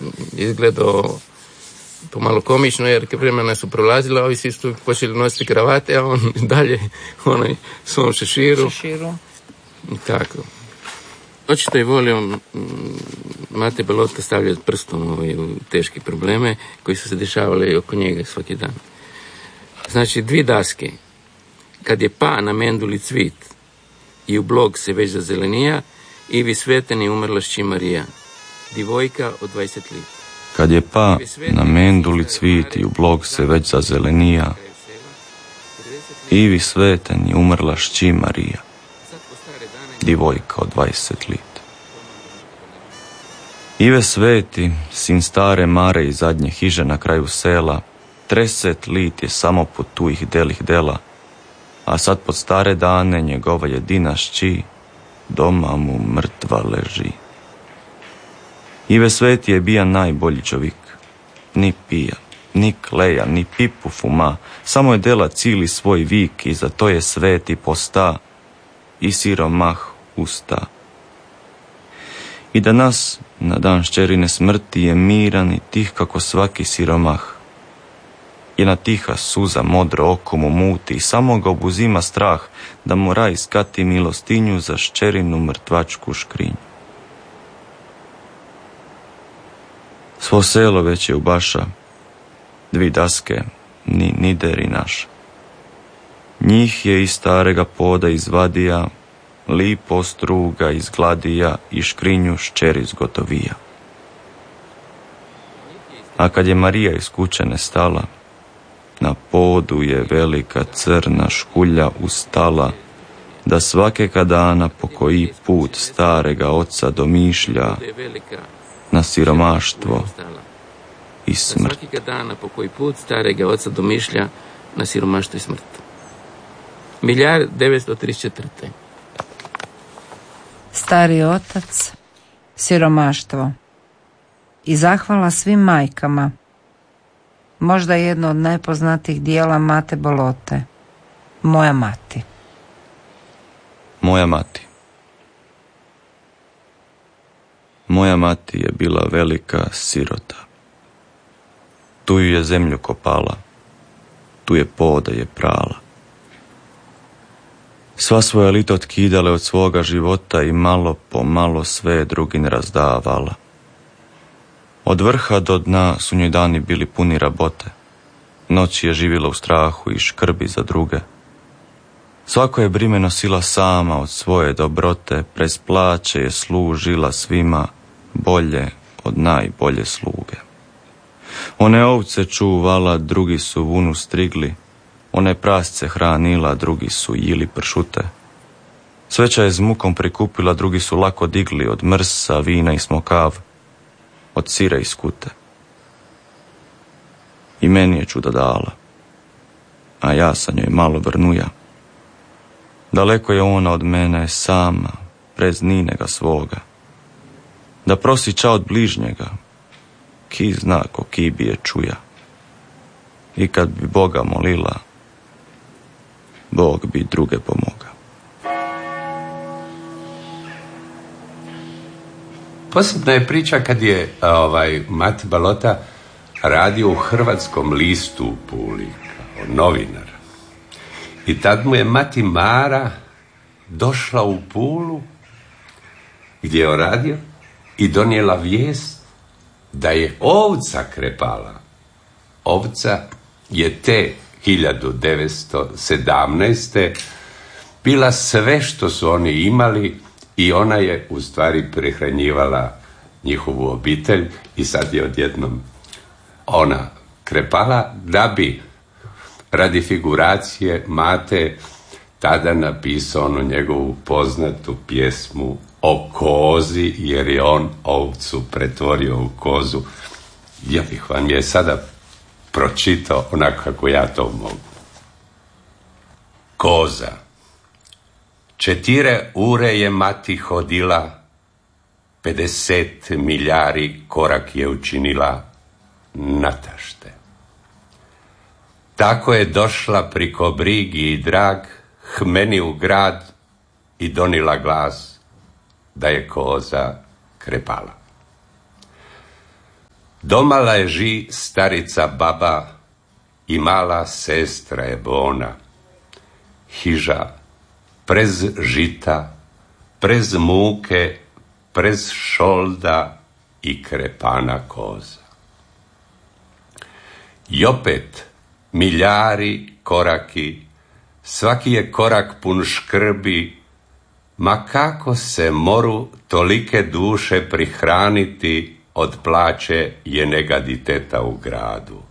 izgledao pomalo komično, jer vremena su prolazila, ovi svi su počeli nositi kravate, a on dalje onaj svom šeširu. Tako. Očito je volio Mate Balota stavljati prstom u teške probleme koji su se dešavali oko njega svaki dan. Znači, 2 daske. Kad je pa na menduli cvit i u blog se već zazelenija, Ivi Sveten je umrla šći Marija, divojka od 20 lita. Kad je pa na menduli cvit i u blog se već zazelenija, Ivi Sveten je umrla šći Marija, divojka od 20 lita. Ive Sveti, sin stare Mare iz zadnje hiže na kraju sela, 30 lit je samo pod tujih delih dela, a sad pod stare dane njegova jedina šći doma mu mrtva leži. Ive Sveti je bija najbolji čovjek, ni pija, ni kleja, ni pipu fuma, samo je dela cili svoj vik i za to je Sveti posta i siromah usta. I danas, na dan šćerine smrti, je miran i tih kako svaki siromah. Jedna tiha suza modro oko mu muti i samo ga obuzima strah da mu raj skati milostinju za šćerinu mrtvačku škrinju. Svo selo već je u baša, 2 daske, ni nideri naša. Njih je iz starega poda izvadija, lipo struga izgladija i škrinju šćeri zgotovija. A kad je Marija iz kuće nestala, na podu je velika crna škulja ustala, da svakega dana po koji put starega oca domišlja na siromaštvo i smrt. Svakega dana po koji put starega oca domišlja na siromaštvo i smrt. 1934. Stari otac, siromaštvo i zahvala svim majkama. Možda jedno od najpoznatijih dijela Mate Balote. Moja mati. Moja mati. Moja mati je bila velika sirota. Tu ju je zemlju kopala, tu je poda je prala. Sva svoja lita otkidale od svoga života i malo po malo sve drugin razdavala. Od vrha do dna su njoj dani bili puni rabote. Noć je živjela u strahu i škrbi za druge. Svako je brime nosila sama od svoje dobrote, prez plaće je služila svima bolje od najbolje sluge. One ovce čuvala, drugi su vunu strigli, one prasce hranila, drugi su jili pršute. Sveća je s mukom prikupila, drugi su lako digli od mrsa, vina i smokav, od sira i skute. I meni je čuda dala, a ja sa njoj malo vrnuja. Daleko je ona od mene sama, prez ninega svoga. Da prosi ča od bližnjega, ki zna ko ki bi je čuja. I kad bi Boga molila, Bog bi druge pomoga. Posebna je priča kad je Mate Balota radio u Hrvatskom listu u Puli kao novinar. I tad mu je mati Mara došla u Pulu gdje je radio i donijela vijest da je ovca krepala. Ovca je te 1917. bila sve što su oni imali i ona je u stvari prehranjivala njihovu obitelj i sad je odjednom ona krepala da bi radi figuracije Mate tada napisao onu njegovu poznatu pjesmu o kozi, jer je on ovcu pretvorio u kozu. Ja bih vam je sada pročitao onako kako ja to mogu. Koza. 4 ure je mati hodila, 50 miljari korak je učinila natašte. Tako je došla priko brigi i drag hmeni u grad i donila glas da je koza krepala. Doma leži starica baba i mala sestra je bona. Hiža prez žita, prez muke, prez šolda i krepana koza. I opet miljari koraki, svaki je korak pun škrbi, ma kako se moru tolike duše prihraniti od plaće je negaditeta u gradu.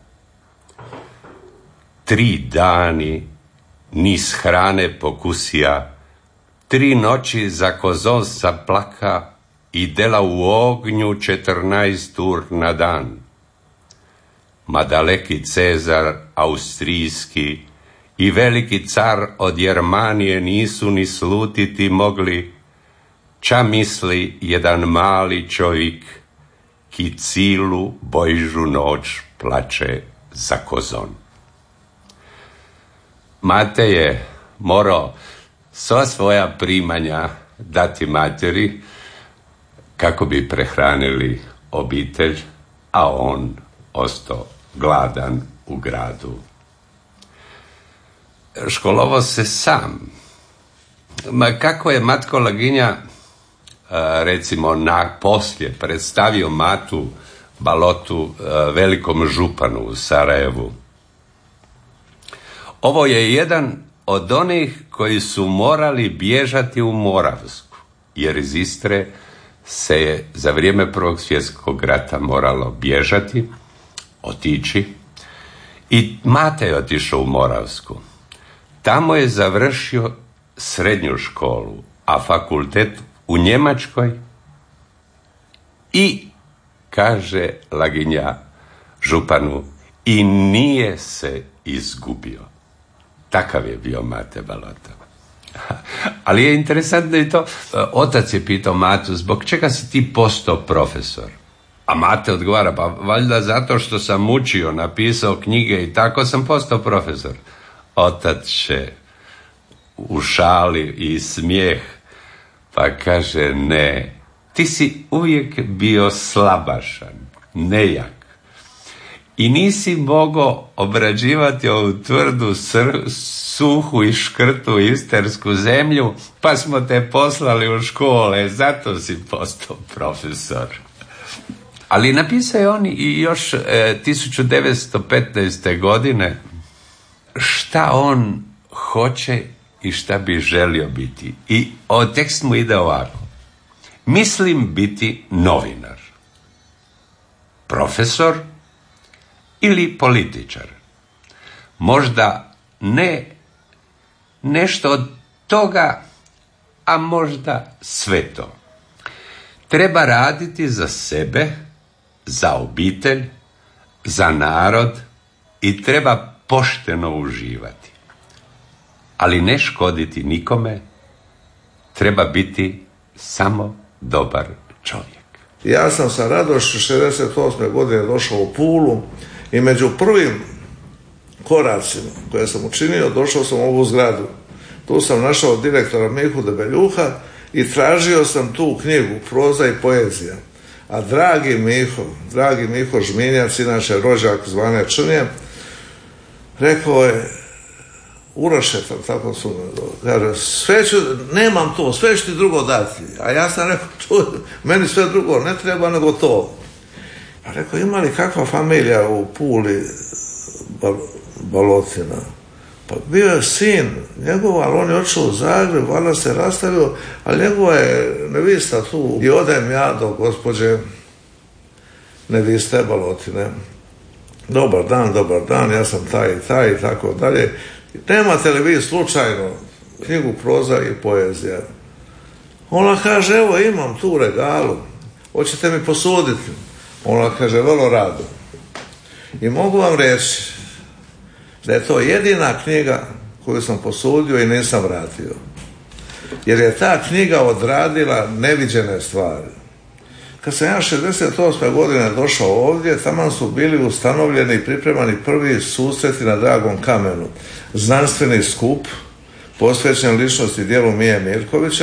3 dani niz hrane pokusija, 3 noći za kozonca plaka i dela u ognju 14 ur na dan. Ma daleki Cezar austrijski i veliki car od Jermanije nisu ni slutiti mogli, ča misli jedan mali čovjek ki cilu bojžu noć plače za kozon. Mate je morao sva svoja primanja dati materi kako bi prehranili obitelj, a on ostao gladan u gradu. Školovao se sam. Ma kako je Matko Laginja recimo poslije predstavio Matu Balotu velikom županu u Sarajevu. Ovo je jedan od onih koji su morali bježati u Moravsku, jer iz Istre se je za vrijeme Prvog svjetskog rata moralo bježati, otići, i Mate je otišao u Moravsku. Tamo je završio srednju školu, a fakultet u Njemačkoj i, kaže Laginja županu, i nije se izgubio. Takav je bio Mate Balota. Ali je interesantno i to, otac je pitao Matu, zbog čega si ti postao profesor? A Mate odgovara, pa valjda zato što sam učio, napisao knjige i tako sam postao profesor. Otac će u šali i smijeh, pa kaže, ne, ti si uvijek bio slabašan, nejak. I nisi mogao obrađivati ovu tvrdu, suhu i škrtu istersku zemlju, pa smo te poslali u škole, zato si postao profesor. Ali napisao je on i još 1915. godine šta on hoće i šta bi želio biti. I tekst mu ide ovako. Mislim biti novinar, profesor ili političar. Možda ne nešto od toga, a možda sve to. Treba raditi za sebe, za obitelj, za narod i treba pošteno uživati. Ali ne škoditi nikome, treba biti samo dobar čovjek. Ja sam sa radošću 68. godine došao u Pulu i među prvim koracima koje sam učinio, došao sam u ovu zgradu. Tu sam našao direktora Mihu Debeljuha i tražio sam tu knjigu Proza i poezija. A dragi Miho Žminjac, inače rođak zvane Črnje, rekao je, Urošetan, tako su me, kaže, nemam to, sve ću ti drugo dati. A ja sam rekao, meni sve drugo ne treba nego to. A rekao, ima li kakva familija u Puli Balotina? Pa bio je sin njegov, ali on je otišao u Zagreb, valjda se rastavio, ali njegova je nevista tu. I odem ja do gospođe neviste Balotine. Dobar dan, ja sam taj i tako dalje. Nemate li vi slučajno knjigu Proza i poezija? Ona kaže, evo imam tu u regalu, hoćete mi posuditi? Ona kaže, vrlo rado. I mogu vam reći da je to jedina knjiga koju sam posudio i nisam vratio. Jer je ta knjiga odradila neviđene stvari. Kad sam ja 68. godine došao ovdje, tamo su bili ustanovljeni i pripremani prvi susreti na Dragom kamenu. Znanstveni skup posvećen ličnosti djelu Mije Mirkovića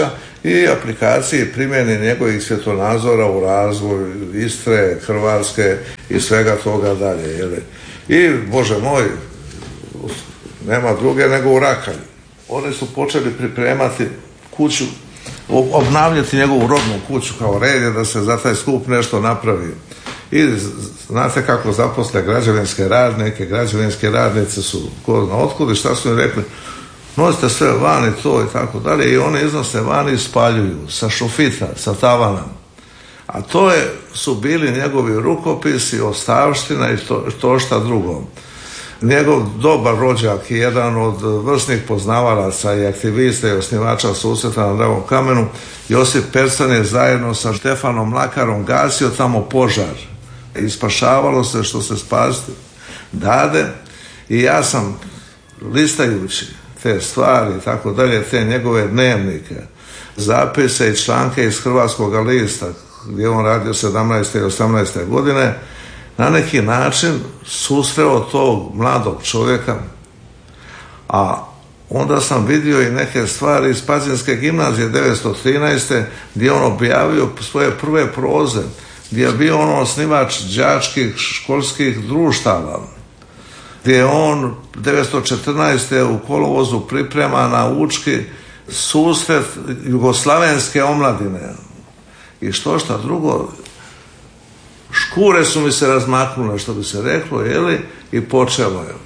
i aplikaciji primjeni njegovih svjetonazora u razvoju Istre, Hrvatske i svega toga dalje. I, Bože moj, nema druge nego u Rakalju. Oni su počeli pripremati kuću, obnavljati njegovu rodnu kuću kao red je da se za taj skup nešto napravi. I znate kako zaposle građevinske radnike, građevinske radnice su ko zna otkud i šta su im rekli, nosite sve van i to i tako dalje, i oni iznose van i spaljuju sa šufita, sa tavana. A to su bili njegovi rukopisi, ostavština i to šta drugo. Njegov dobar rođak i jedan od vrsnih poznavalaca i aktivista i osnivača susreta na Dragom kamenu, Josip Percan, je zajedno sa Štefanom Mlakarom gasio tamo požar. I spašavalo se što se spasiti dade, i ja sam listajući te stvari i tako dalje, te njegove dnevnike, zapise i članke iz Hrvatskog lista gdje on radio 17. i 18. godine, na neki način susreo tog mladog čovjeka, a onda sam vidio i neke stvari iz Pazinske gimnazije 1913. gdje on objavio svoje prve proze, gdje je bio on osnivač đačkih školskih društava, gdje je on 1914. u kolovozu priprema na Učki susret jugoslavenske omladine i što šta drugo. Škure su mi se razmaknule, što bi se reklo, i počelo je.